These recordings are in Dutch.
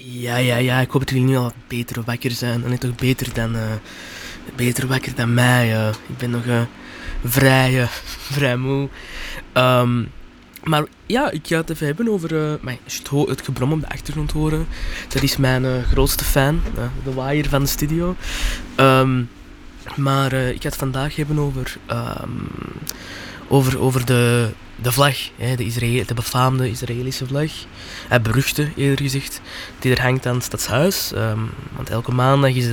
Ja, ik hoop dat jullie nu al wat beter wakker zijn. En toch beter wakker dan mij. Ik ben nog vrij moe. Ehm, maar ja, ik ga het even hebben over... als je het gebrom op de achtergrond horen, dat is mijn grootste fan. De waaier van de studio. Maar ik ga het vandaag hebben over de vlag, hè, de befaamde Israëlische vlag, beruchte eerder gezegd, die er hangt aan het Stadshuis. Want elke maandag is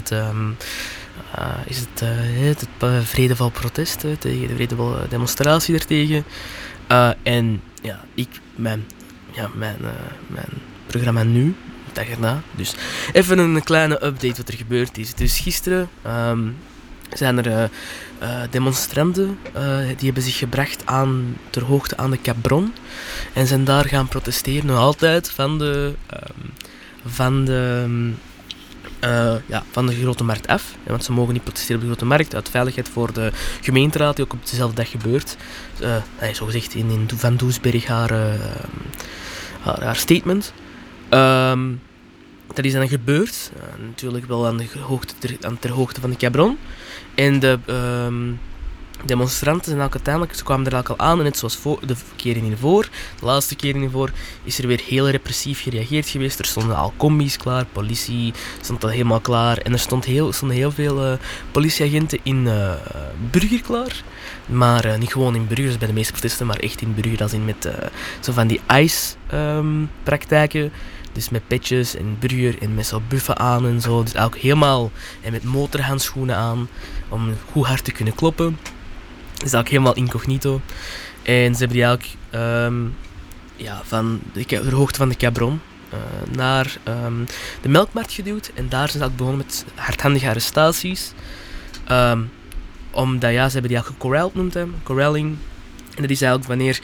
het vredevol protest tegen de vredevolle demonstratie daartegen. En ja, mijn programma nu, de dag erna. Dus even een kleine update wat er gebeurd is. Dus gisteren zijn er demonstranten die hebben zich gebracht ter hoogte aan de Cabron en zijn daar gaan protesteren, nog altijd van de Grote Markt af. Want ze mogen niet protesteren op de Grote Markt uit veiligheid voor de gemeenteraad, die ook op dezelfde dag gebeurt. Zo gezegd in Van Doesberg haar statement. Dat is dan gebeurd, natuurlijk wel ter hoogte van de Cabron. En de demonstranten zijn uiteindelijk, ze kwamen er al aan, en net zoals de keren hiervoor, de laatste keren hiervoor, is er weer heel repressief gereageerd geweest. Er stonden al combi's klaar, politie stond al helemaal klaar. En er stonden heel veel politieagenten in Burger klaar. Maar niet gewoon in Burger, zoals bij de meeste protesten, maar echt in Burger, als in met zo van die ICE-praktijken. Dus met petjes en Burger en met zo'n buffen aan en zo. Dus ook helemaal, en met motorhandschoenen aan, om goed hard te kunnen kloppen. Dus ook helemaal incognito. En ze hebben die ook van de hoogte van de Cabron naar de Melkmarkt geduwd. En daar zijn ze ook begonnen met hardhandige arrestaties. Omdat ze hebben die ook gecorralled noemt, corralling. En dat is eigenlijk wanneer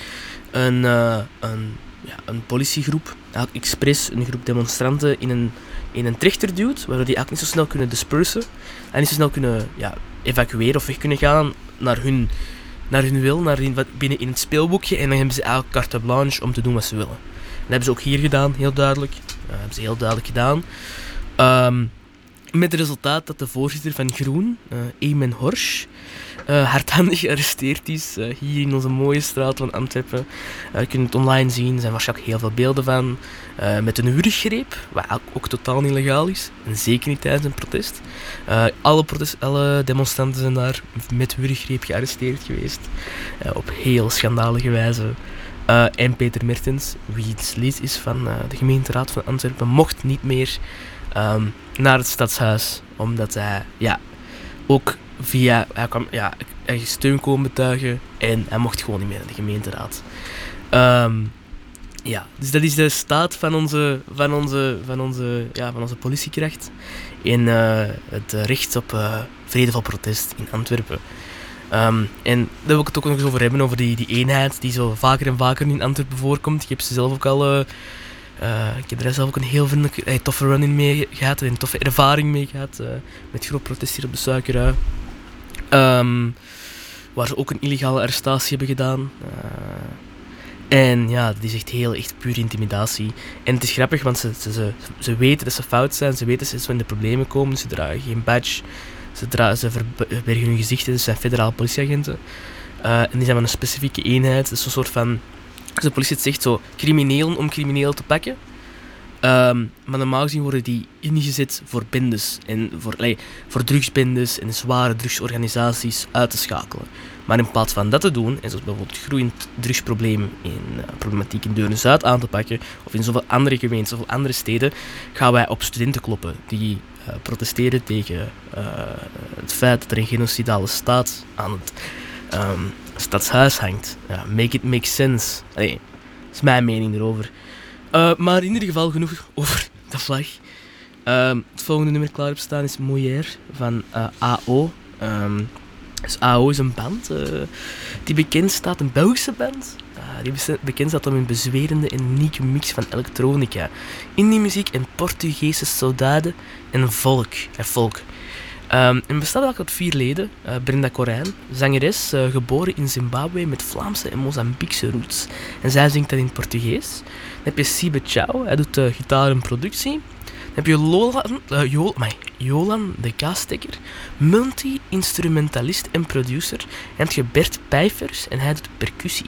een politiegroep, eigenlijk expres een groep demonstranten in een trechter duwt, waardoor die eigenlijk niet zo snel kunnen dispersen en niet zo snel kunnen evacueren of weg kunnen gaan naar hun wil, wat binnen in het speelboekje, en dan hebben ze eigenlijk carte blanche om te doen wat ze willen. Dat hebben ze ook hier gedaan, heel duidelijk. Gedaan. Met het resultaat dat de voorzitter van Groen, Eamon Horsch, hardhandig gearresteerd is, hier in onze mooie straat van Antwerpen. Je kunt het online zien, er zijn waarschijnlijk heel veel beelden van. Met een wurggreep, wat ook totaal niet legaal is. En zeker niet tijdens een protest. Alle demonstranten zijn daar met wurggreep gearresteerd geweest. Op heel schandalige wijze. En Peter Mertens, wie het lid is van de gemeenteraad van Antwerpen, mocht niet meer naar het Stadshuis. Omdat hij ook hij steun kon betuigen en hij mocht gewoon niet meer naar de gemeenteraad. Dus dat is de staat van onze politiekracht en het recht op vredevol protest in Antwerpen. En daar wil ik het ook nog eens over hebben, over die eenheid die zo vaker en vaker in Antwerpen voorkomt. Ik heb ze zelf ook al... ik heb er zelf ook een heel vriendelijke, toffe run-in mee gehad, een toffe ervaring mee gehad, met groot protest hier op de Suikerui. Waar ze ook een illegale arrestatie hebben gedaan. En ja, dat is echt puur intimidatie. En het is grappig, want ze weten dat ze fout zijn, ze weten dat ze in de problemen komen, ze dragen geen badge, ze verbergen hun gezichten, ze zijn federale politieagenten. En die zijn van een specifieke eenheid, dat is zo'n soort van... Dus de politie het zegt zo, criminelen om criminelen te pakken. Maar normaal gezien worden die ingezet voor bendes en voor drugsbendes en zware drugsorganisaties uit te schakelen. Maar in plaats van dat te doen, en zoals bijvoorbeeld het groeiend drugsprobleem problematiek in Deurne-Zuid aan te pakken, of in zoveel andere gemeenten, zoveel andere steden, gaan wij op studenten kloppen die protesteren tegen het feit dat er een genocidale staat aan het Stadshuis hangt. Make it make sense. Dat is mijn mening erover. Maar in ieder geval genoeg over de vlag. Het volgende nummer klaar op staan is Mouillère van AO. Dus AO is een band die bekend staat, een Belgische band. Die bekend staat om een bezwerende en unieke mix van elektronica, indie-muziek en Portugese saudade en folk. En bestaat eigenlijk uit 4 leden. Brenda Corijn, zangeres, geboren in Zimbabwe met Vlaamse en Mozambiekse roots. En zij zingt dat in het Portugees. Dan heb je Sibe Chao, hij doet gitaar en productie. heb je Jolan de Kaastekker, multi-instrumentalist en producer. En heb je Bert Pijfers en hij doet percussie.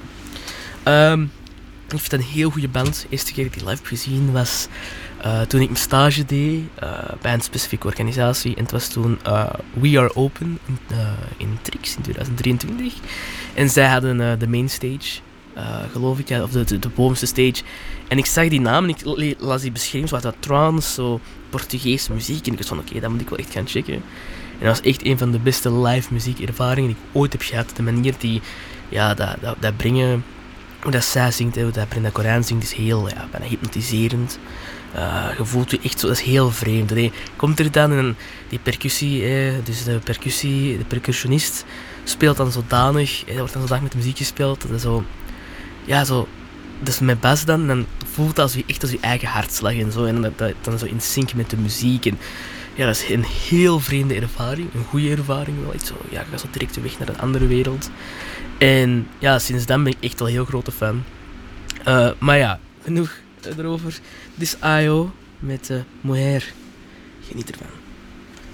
Ik vind het een heel goede band. De eerste keer dat ik die live heb gezien was toen ik mijn stage deed bij een specifieke organisatie. En het was toen We Are Open in Trix in 2023. En zij hadden de main stage, geloof ik, of de bovenste stage. En ik zag die naam en ik las die beschrijving, zo wat trance, zo Portugese muziek. En ik was van, oké, dat moet ik wel echt gaan checken. En dat was echt een van de beste live muziekervaringen die ik ooit heb gehad. De manier die, ja, dat brengen, hoe dat zij zingt, hoe dat Brenda Koran zingt, is heel, ja, bijna hypnotiserend. Je voelt je echt zo, dat is heel vreemd. Komt er dan en die percussie, dus de percussionist speelt dan zodanig, er wordt dan zodanig met de muziek gespeeld, dat is zo, ja, zo, dat is met bas dan, en dan voelt het als je eigen hartslag en zo, en dat dan zo in sync met de muziek. En ja, dat is een heel vreemde ervaring, een goede ervaring wel, echt zo, ja, je gaat zo direct weg naar een andere wereld. En ja, sinds dan ben ik echt al een heel grote fan. Maar ja, genoeg erover. Dit is Ayo met Moher. Geniet ervan.